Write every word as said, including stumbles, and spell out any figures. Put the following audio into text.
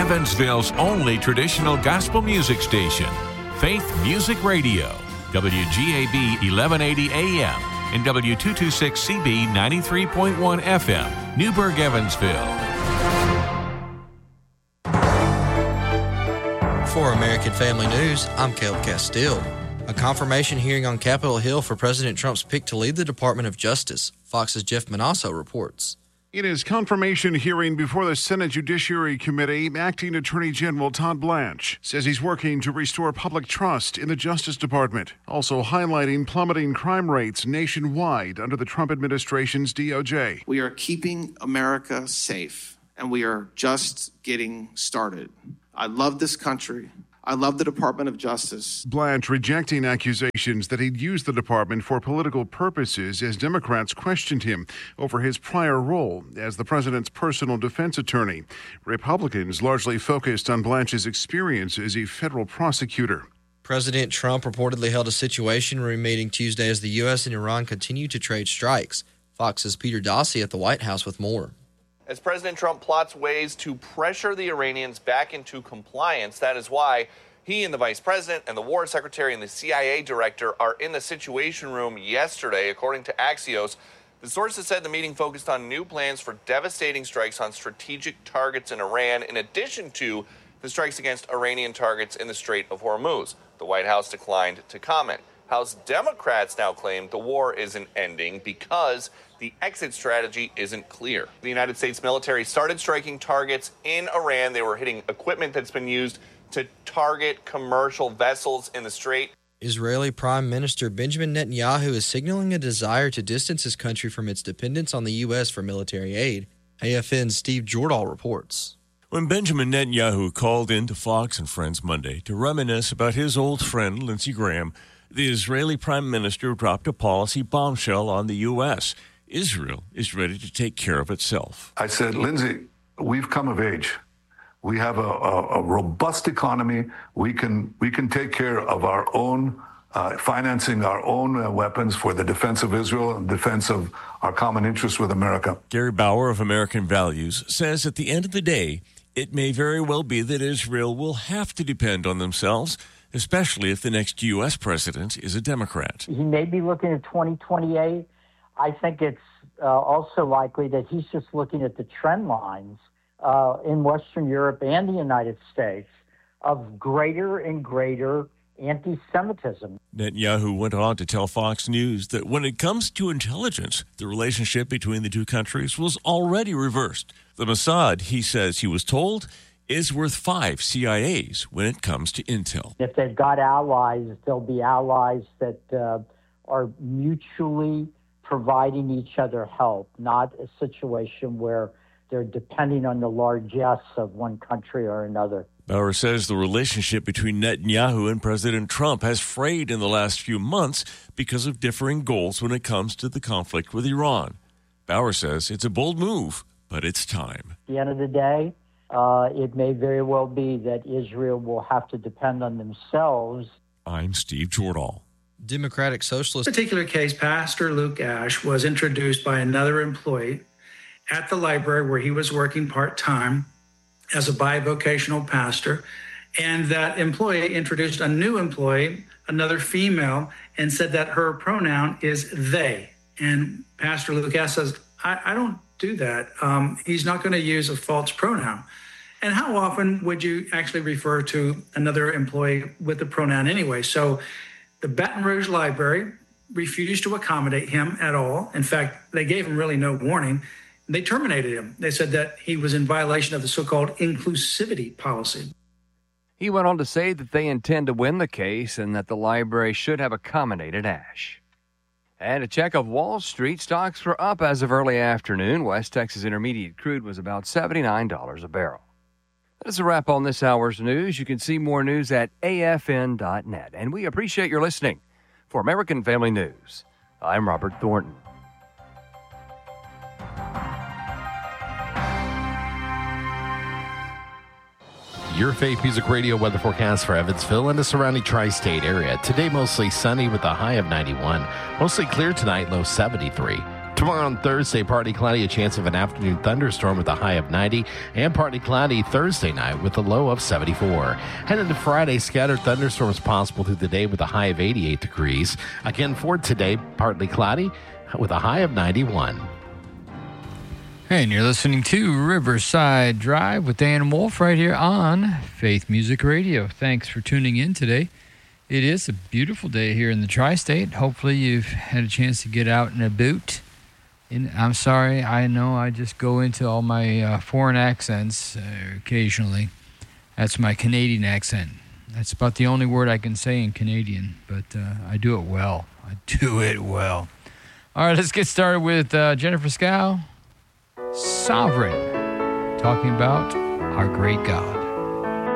Evansville's only traditional gospel music station, Faith Music Radio, W G A B eleven eighty A M and W two twenty-six C B ninety-three point one F M, Newburgh, Evansville. For American Family News, I'm Caleb Castile. A confirmation hearing on Capitol Hill for President Trump's pick to lead the Department of Justice. Fox's Jeff Manasso reports. In his confirmation hearing before the Senate Judiciary Committee, Acting Attorney General Todd Blanche says he's working to restore public trust in the Justice Department, also highlighting plummeting crime rates nationwide under the Trump administration's D O J. We are keeping America safe, and we are just getting started. I love this country. I love the Department of Justice. Blanche rejecting accusations that he'd used the department for political purposes as Democrats questioned him over his prior role as the president's personal defense attorney. Republicans largely focused on Blanche's experience as a federal prosecutor. President Trump reportedly held a Situation Room meeting Tuesday as the U S and Iran continue to trade strikes. Fox's Peter Dossie at the White House with more. As President Trump plots ways to pressure the Iranians back into compliance, that is why he and the vice president and the war secretary and the C I A director are in the Situation Room yesterday, according to Axios. The sources said the meeting focused on new plans for devastating strikes on strategic targets in Iran, in addition to the strikes against Iranian targets in the Strait of Hormuz. The White House declined to comment. House Democrats now claim the war isn't ending because the exit strategy isn't clear. The United States military started striking targets in Iran. They were hitting equipment that's been used to target commercial vessels in the strait. Israeli Prime Minister Benjamin Netanyahu is signaling a desire to distance his country from its dependence on the U S for military aid. A F N's Steve Jordahl reports. When Benjamin Netanyahu called in to Fox and Friends Monday to reminisce about his old friend Lindsey Graham, the Israeli Prime Minister dropped a policy bombshell on the U S. Israel is ready to take care of itself. I said, Lindsey, we've come of age. We have a, a, a robust economy. We can we can take care of our own, uh, financing our own uh, weapons for the defense of Israel and defense of our common interests with America. Gary Bauer of American Values says at the end of the day, it may very well be that Israel will have to depend on themselves, especially if the next U S president is a Democrat. He may be looking at twenty twenty-eight. I think it's uh, also likely that he's just looking at the trend lines uh, in Western Europe and the United States of greater and greater anti-Semitism. Netanyahu went on to tell Fox News that when it comes to intelligence, the relationship between the two countries was already reversed. The Mossad, he says he was told, is worth five C I As when it comes to intel. If they've got allies, they'll be allies that uh, are mutually providing each other help, not a situation where they're depending on the largesse of one country or another. Bauer says the relationship between Netanyahu and President Trump has frayed in the last few months because of differing goals when it comes to the conflict with Iran. Bauer says it's a bold move, but it's time. At the end of the day, uh, it may very well be that Israel will have to depend on themselves. I'm Steve Jordahl. Democratic Socialist. In this particular case, Pastor Luke Ash was introduced by another employee at the library where he was working part-time as a bivocational pastor, and that employee introduced a new employee, another female, and said that her pronoun is they. And Pastor Luke Ash says, I, I don't do that. Um, he's not going to use a false pronoun. And how often would you actually refer to another employee with the pronoun anyway? So the Baton Rouge Library refused to accommodate him at all. In fact, they gave him really no warning. They terminated him. They said that he was in violation of the so-called inclusivity policy. He went on to say that they intend to win the case and that the library should have accommodated Ash. And a check of Wall Street, stocks were up as of early afternoon. West Texas Intermediate crude was about seventy-nine dollars a barrel. That's a wrap on this hour's news. You can see more news at A F N dot net. And we appreciate your listening. For American Family News, I'm Robert Thornton. Your Faith Music Radio weather forecast for Evansville and the surrounding tri-state area. Today, mostly sunny with a high of ninety-one. Mostly clear tonight, low seventy-three. Tomorrow on Thursday, partly cloudy, a chance of an afternoon thunderstorm with a high of ninety, and partly cloudy Thursday night with a low of seventy-four. Heading to Friday, scattered thunderstorms possible through the day with a high of eighty-eight degrees. Again for today, partly cloudy with a high of ninety-one. Hey, and you're listening to Riverside Drive with Dan Wolf right here on Faith Music Radio. Thanks for tuning in today. It is a beautiful day here in the tri-state. Hopefully you've had a chance to get out and about. In, I'm sorry, I know I just go into all my uh, foreign accents uh, occasionally. That's my Canadian accent. That's about the only word I can say in Canadian, but uh, I do it well. I do it well. All right, let's get started with uh, Jennifer Scow, Sovereign, talking about our great God.